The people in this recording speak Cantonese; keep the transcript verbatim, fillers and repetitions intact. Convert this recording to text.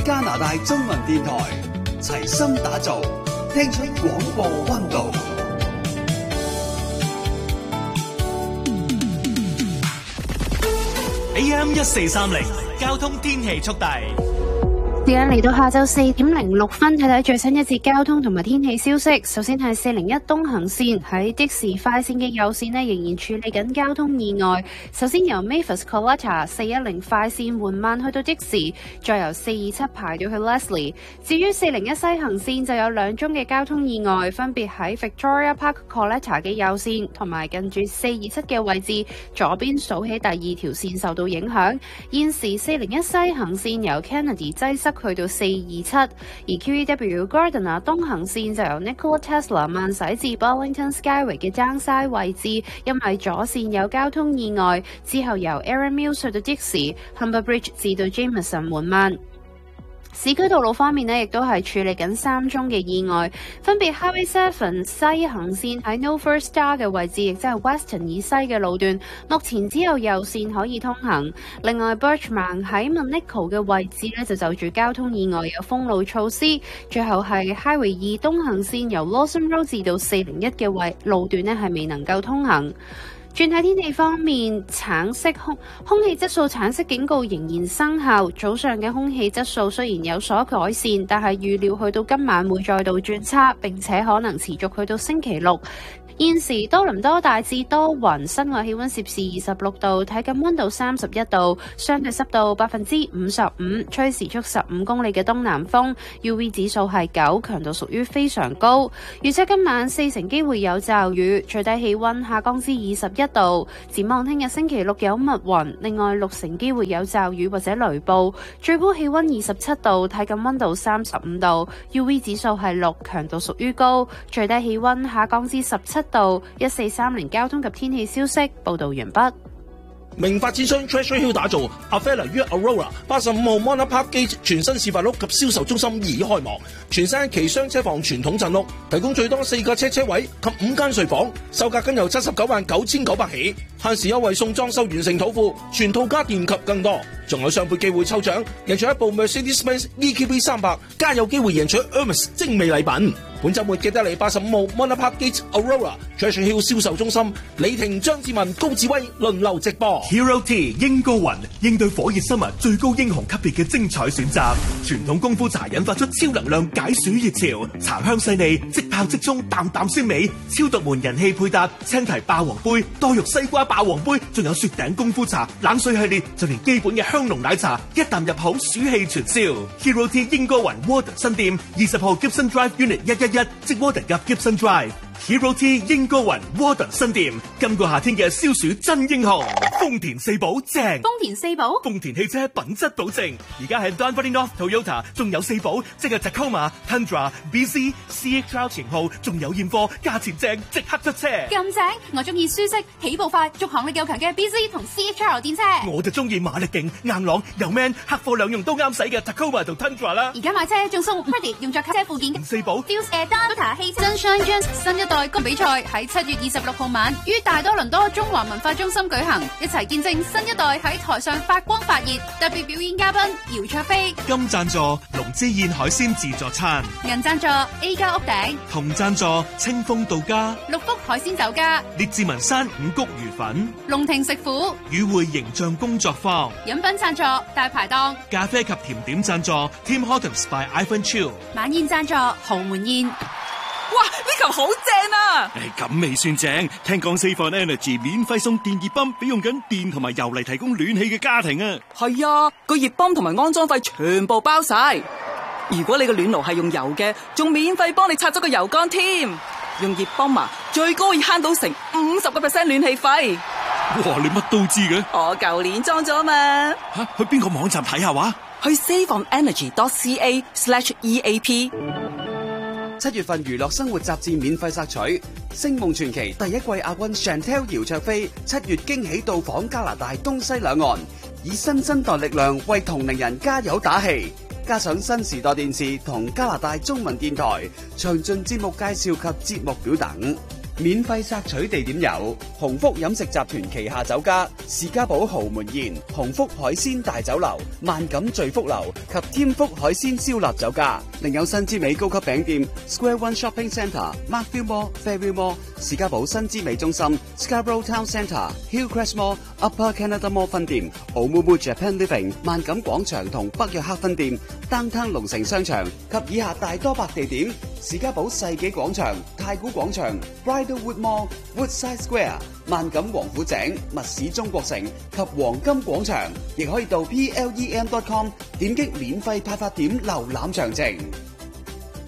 加拿大中文電台，齊心打造，聽出廣播溫度。 A M 一四三零交通天氣速遞。 時間嚟到下晝四點零六分，睇睇最新一節交通同埋天氣消息。首先係四零一東行線喺的士快線嘅右線呢，仍然處理緊交通意外。首先由 Mavis Coletta 四一零快線緩慢去到的士，再由四二七排到去 Leslie。至於四零一西行線就有兩宗嘅交通意外，分別喺 Victoria Park Coletta 嘅右線同埋近住四二七嘅位置，左邊數起第二條線受到影響。現時四零一西行線由 Kennedy 擠塞去到四二七，而 Q E W Gardiner 東行線就由 Nikola Tesla 慢駛至 Burlington Skyway 嘅爭嘥位置，因為左線有交通意外，之後由 Erin Mills 去到的士 Humber Bridge 至到 Jameson 緩慢。市區道路方面呢，亦都係處理緊三宗嘅意外，分別 Highway seven 西行線喺 No First Star 嘅位置，亦即係 Weston 以西嘅路段，目前只有右線可以通行。另外 Birchmount 喺 Monaco 嘅位置呢，就就住交通意外有封路措施。最後係 Highway 二東行線由 Lawson Road 至到四零一嘅位路段呢，係未能夠通行。轉睇天氣方面，橙色空空氣質素橙色警告仍然生效。早上嘅空氣質素雖然有所改善，但係預料去到今晚會再度轉差，並且可能持續去到星期六。現時多倫多大致多雲，室外氣溫攝氏二十六度，體感溫度三十一度，相對濕度百分之五十五，吹時速十五公里嘅東南風 ，U V 指數係九，強度屬於非常高。預測今晚四成機會有驟雨，最低氣溫下降至二十一度。展望聽日星期六有密雲，另外六成機會有驟雨或者雷暴，最高氣溫二十七度，體感溫度三十五度 ，U V 指數係六，強度屬於高，最低氣溫下降至十七度。一四三零交通及天氣消息報道完畢。 明發展商 Treasure Hill 打造 Avella 於 Aurora 八十五號 Mona Park Gate 全新示範屋及銷售中心已開幕，全新期雙車房傳統鎮屋，提供最多四個車車位及五間睡房，售價僅由七十九萬九千九百起，限時優惠送裝修完成土庫，全套家電及更多，仲有雙倍機會抽獎，贏取一部 Mercedes-Benz E Q B 三百，加有機會贏取 Hermes 精美禮品。本週末記得嚟八十五號 Mona Park Gate Aurora Treasure Hill 銷售中心，李婷、張志文、高志威輪流直播。 Hero T 英歌雲應對火熱生物最高英雄級別嘅精彩選擇，傳統功夫茶引發出超能量解暑熱潮，茶香細膩，即泡即沖，淡淡鮮美，超獨門人氣配搭，青提霸王杯、多肉西瓜霸王杯，仲有雪頂功夫茶、冷水系列，就連基本嘅香濃奶茶，一啖入口暑氣全消。Hero T 英歌雲 Warden 新店二十號 Gibson Drive Unit 一一一，即 Warden 入 Gibson Drive。Hero T 英歌雲 Warden 新店，今個夏天嘅消暑真英雄，豐田四寶正， 豐田四寶， 豐田汽車品質保證。而家喺 Dunfermline North Toyota 仲有四寶，即係 Tacoma、Tundra、B Z、C X R 型號，仲有現貨，價錢正，即刻出車。 咁正，我中意舒適、起步快、續航力夠強嘅 B Z 同 C X R 電車。 我就中意馬力勁、硬朗又 man， 客貨兩用都啱使嘅 Tacoma 同 Tundra 啦。 而家買車仲送 credit 用作車附件。 四寶 Deals at Toyota 汽車 Sunshine Jams 新一代公比賽喺七月二十六號晚於大多倫多中華文化中心舉行，一齊見證新一代喺台上發光發熱。特別表演嘉賓姚卓飛， 金贊助龍之燕海鮮自助餐， 銀贊助 A 家屋頂， 銅贊助清風到家， 六福海鮮酒家， 列治文山五穀魚粉， 龍庭食府， 與會形象工作坊， 飲品贊助大排檔， 咖啡及甜點贊助 Tim Hortons by Ivan Chiu， 晚宴贊助豪門宴。 哇！呢球好正啊！ 誒，咁未算正，聽講 Save on Energy 免費送電熱泵俾用緊電同埋油嚟提供暖氣嘅家庭啊！ 係啊，個熱泵同埋安裝費全部包晒。如果你個暖爐係用油嘅，仲免費幫你拆咗個油缸添。用熱泵啊，最高可以慳到成五十個 percent 暖氣費。 哇！你乜都知嘅？ 我舊年裝咗嘛。 吓，去邊個網站睇下話？ 去 saveonenergy.ca slash EAP。 七月份娛樂生活雜誌免費索取，《星夢傳奇》第一季亞軍 Chantel 姚焯菲七月驚喜到訪加拿大東西兩岸，以新生代力量為同齡人加油打氣。加上新時代電視同加拿大中文電台詳盡節目介紹及節目表等。 免費索取地點有鴻福飲食集團旗下酒家士嘉堡豪門宴、鴻福海鮮大酒樓、萬錦聚福樓及添福海鮮燒臘酒家。另有新之美高級餅店 Square One Shopping Centre、Markville Mall、Fairview Mall、士嘉堡新之美中心、Scarborough Town Centre、Hillcrest Mall、Upper Canada Mall 分店、Oumuamua Japan Living、萬錦廣場同北約克分店、Downtown 龍城商場及以下大多百地點。士嘉堡世紀廣場、太古廣場、Bridlewood Mall、Woodside Square、萬錦王府井、密市中國城及黃金廣場，亦可以到 P L E M dot com 點擊免費派發點瀏覽詳情。